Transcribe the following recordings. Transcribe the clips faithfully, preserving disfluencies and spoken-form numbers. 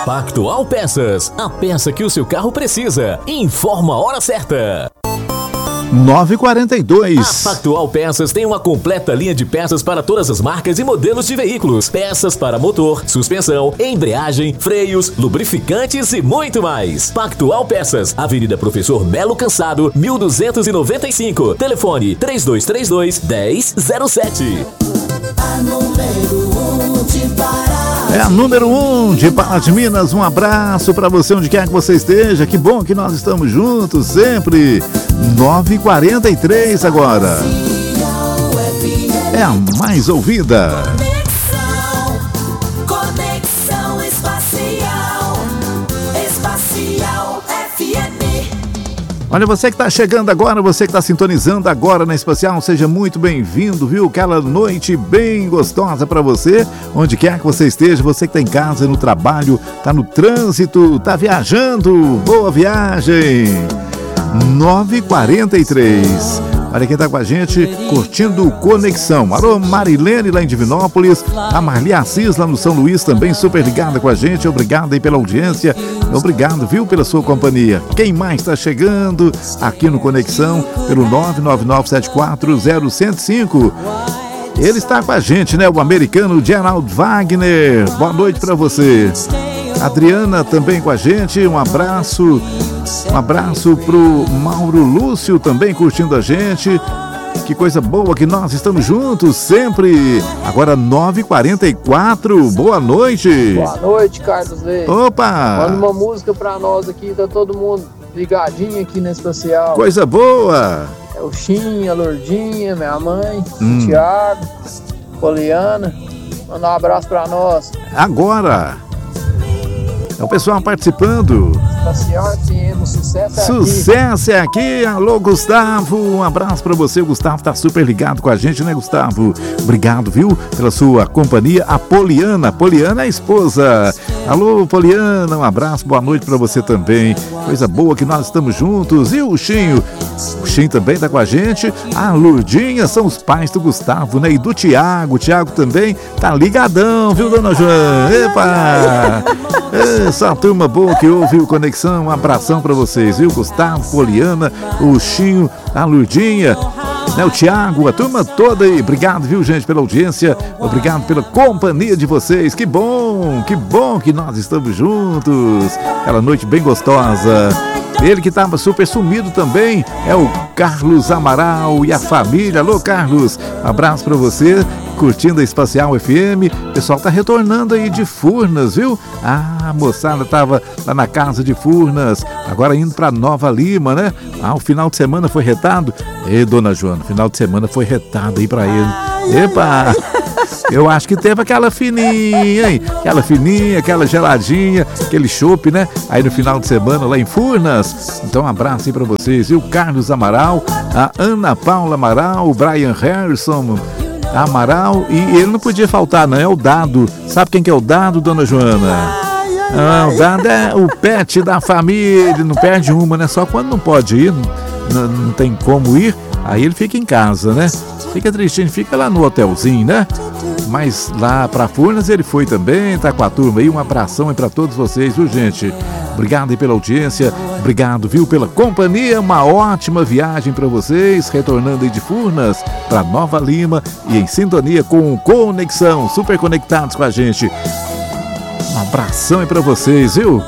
Pactual Peças, a peça que o seu carro precisa. Informa a hora certa. nove e quarenta e dois. A Pactual Peças tem uma completa linha de peças para todas as marcas e modelos de veículos. Peças para motor, suspensão, embreagem, freios, lubrificantes e muito mais. Pactual Peças, Avenida Professor Melo Cansado, mil duzentos e noventa e cinco. Telefone três dois três dois, dez zero sete. A número um de Pará. É a número um de Pará de Minas. Um abraço para você onde quer que você esteja. Que bom que nós estamos juntos sempre. nove e quarenta e três agora. É a mais ouvida. Conexão, Conexão Espacial, Espacial F M. Olha, você que está chegando agora, você que está sintonizando agora na Espacial, seja muito bem-vindo, viu? Aquela noite bem gostosa para você, onde quer que você esteja, você que está em casa, no trabalho, está no trânsito, está viajando, boa viagem! nove e quarenta e três. Olha quem tá com a gente, curtindo Conexão. Alô, Marilene lá em Divinópolis, a Marli Assis lá no São Luís também super ligada com a gente. Obrigado aí pela audiência, obrigado, viu, pela sua companhia. Quem mais está chegando aqui no Conexão pelo nove nove nove sete quatro zero zero cinco. Ele está com a gente, né, o americano Gerald Wagner. Boa noite para você. Adriana também com a gente, um abraço. Um abraço pro Mauro Lúcio também curtindo a gente. Que coisa boa que nós estamos juntos sempre. Agora nove e quarenta e quatro. Boa noite. Boa noite, Carlos Leite. Opa! Manda uma música pra nós aqui, tá todo mundo ligadinho aqui na Espacial. Coisa boa. É o Xim, a Lourdinha, minha mãe, hum. o Thiago, Poliana. Manda um abraço pra nós. Agora. É o pessoal participando. Espacial F M, sucesso é Sucesso aqui. é aqui. Alô, Gustavo. Um abraço pra você. O Gustavo tá super ligado com a gente, né, Gustavo? Obrigado, viu, pela sua companhia. A Poliana. Poliana é a esposa. Alô, Poliana. Um abraço. Boa noite pra você também. Coisa boa que nós estamos juntos. E o Chinho? O Chinho também tá com a gente. A Lourdinha são os pais do Gustavo, né? E do Tiago. O Tiago também tá ligadão, viu, dona Joana? Epa! Essa turma boa que ouve o Conexão, um abração pra vocês, viu? Gustavo, Poliana, o Chinho, a Lourdinha, né? O Thiago, a turma toda aí. Obrigado, viu, gente, pela audiência. Obrigado pela companhia de vocês. Que bom, que bom que nós estamos juntos. Aquela noite bem gostosa. Ele que estava super sumido também é o Carlos Amaral e a família. Alô, Carlos, abraço pra você, curtindo a Espacial F M. O pessoal tá retornando aí de Furnas, viu? Ah, a moçada tava lá na casa de Furnas, agora indo pra Nova Lima, né? Ah, o final de semana foi retado? Ê, dona Joana, o final de semana foi retado aí pra ele. Epa! Eu acho que teve aquela fininha, hein? Aquela fininha, aquela geladinha, aquele chopp, né? Aí no final de semana lá em Furnas. Então um abraço aí pra vocês. E o Carlos Amaral, a Ana Paula Amaral, o Brian Harrison Amaral. E ele não podia faltar, não. É o Dado. Sabe quem que é o Dado, dona Joana? Ah, o Dado é o pet da família. Não perde uma, né? Só quando não pode ir, não, não tem como ir. Aí ele fica em casa, né? Fica tristinho, fica lá no hotelzinho, né? Mas lá pra Furnas ele foi também, tá com a turma aí. Um abração aí pra todos vocês, viu, gente? Obrigado aí pela audiência, obrigado, viu, pela companhia. Uma ótima viagem pra vocês, retornando aí de Furnas pra Nova Lima e em sintonia com Conexão, super conectados com a gente. Um abração aí pra vocês, viu?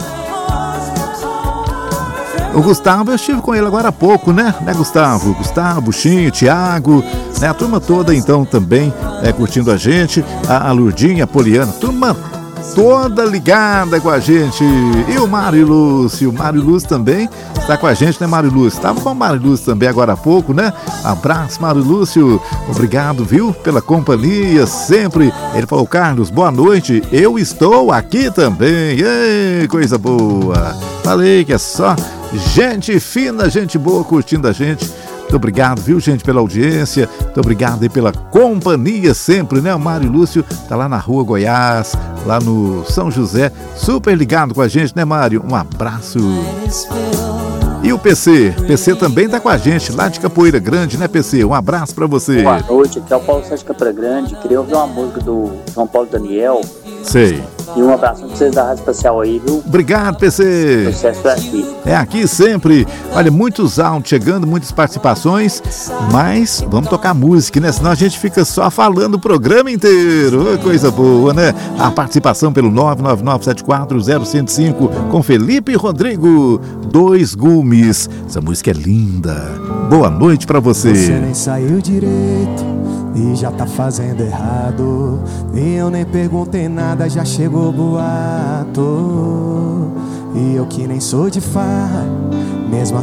O Gustavo, eu estive com ele agora há pouco, né? Né, Gustavo? Gustavo, Chinho, Thiago, né? A turma toda, então, também é, curtindo a gente. A, a Lourdinha, a Poliana, turma toda ligada com a gente. E o Mário Lúcio, o Mário Lúcio também está com a gente, né, Mário Lúcio? Estava com o Mário Lúcio também agora há pouco, né? Abraço, Mário Lúcio. Obrigado, viu, pela companhia sempre. Ele falou, Carlos, boa noite. Eu estou aqui também. Ei, coisa boa. Falei que é só gente fina, gente boa curtindo a gente. Muito obrigado, viu, gente, pela audiência. Muito obrigado aí pela companhia sempre, né? O Mário Lúcio tá lá na Rua Goiás, lá no São José, super ligado com a gente, né, Mário? Um abraço. E o P C? P C também tá com a gente, lá de Capoeira Grande, né, P C? Um abraço pra você. Boa noite, aqui é o Paulo Sérgio Capoeira Grande. Queria ouvir uma música do João Paulo Daniel, Sei. E um abraço pra vocês da Rádio Espacial aí, viu? Obrigado, P C. Sucesso é aqui. É aqui sempre. Olha, muitos áudios chegando, muitas participações, mas vamos tocar música, né? Senão a gente fica só falando o programa inteiro. Oh, coisa boa, né? A participação pelo nove nove nove sete quatro zero zero cinco com Felipe Rodrigo. Dois Gumes. Essa música é linda. Boa noite pra você. Você nem saiu direito e já tá fazendo errado. E eu nem perguntei nada, já chegou boato. E eu que nem sou de farra,